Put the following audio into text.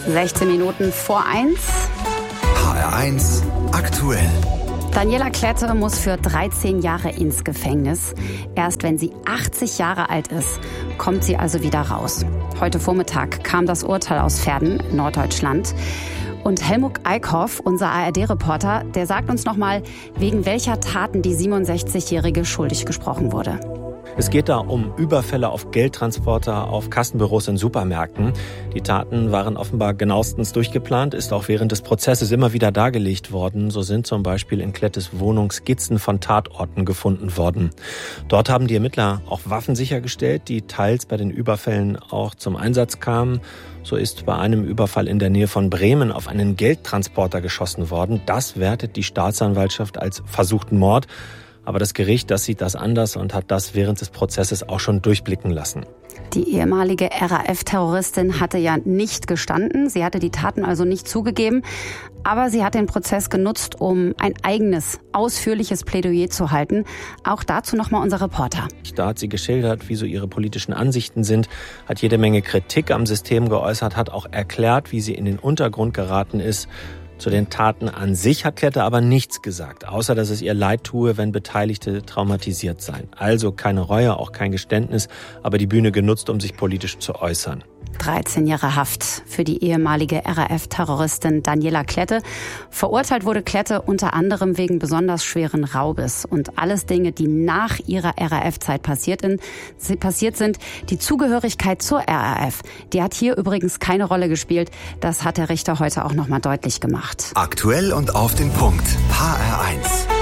16 Minuten vor 1. HR1 aktuell. Daniela Klette muss für 13 Jahre ins Gefängnis. Erst wenn sie 80 Jahre alt ist, kommt sie also wieder raus. Heute Vormittag kam das Urteil aus Verden, Norddeutschland. Und Helmut Eickhoff, unser ARD-Reporter, der sagt uns nochmal, wegen welcher Taten die 67-Jährige schuldig gesprochen wurde. Es geht da um Überfälle auf Geldtransporter, auf Kassenbüros in Supermärkten. Die Taten waren offenbar genauestens durchgeplant, ist auch während des Prozesses immer wieder dargelegt worden. So sind zum Beispiel in Klettes Wohnung Skizzen von Tatorten gefunden worden. Dort haben die Ermittler auch Waffen sichergestellt, die teils bei den Überfällen auch zum Einsatz kamen. So ist bei einem Überfall in der Nähe von Bremen auf einen Geldtransporter geschossen worden. Das wertet die Staatsanwaltschaft als versuchten Mord. Aber das Gericht, das sieht das anders und hat das während des Prozesses auch schon durchblicken lassen. Die ehemalige RAF-Terroristin hatte ja nicht gestanden. Sie hatte die Taten also nicht zugegeben. Aber sie hat den Prozess genutzt, um ein eigenes, ausführliches Plädoyer zu halten. Auch dazu nochmal unser Reporter. Da hat sie geschildert, wie so ihre politischen Ansichten sind, hat jede Menge Kritik am System geäußert, hat auch erklärt, wie sie in den Untergrund geraten ist. Zu den Taten an sich hat Klette aber nichts gesagt, außer dass es ihr leid tue, wenn Beteiligte traumatisiert seien. Also keine Reue, auch kein Geständnis, aber die Bühne genutzt, um sich politisch zu äußern. 13 Jahre Haft für die ehemalige RAF-Terroristin Daniela Klette. Verurteilt wurde Klette unter anderem wegen besonders schweren Raubes. Und alles Dinge, die nach ihrer RAF-Zeit passiert sind. Die Zugehörigkeit zur RAF, die hat hier übrigens keine Rolle gespielt. Das hat der Richter heute auch nochmal deutlich gemacht. Aktuell und auf den Punkt. HR1.